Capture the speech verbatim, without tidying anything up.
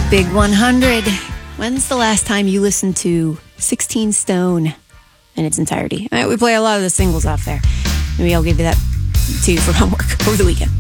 Big one hundred. When's the last time you listened to sixteen Stone in its entirety? Uh, We play a lot of the singles off there. Maybe I'll give you that to you for homework over the weekend.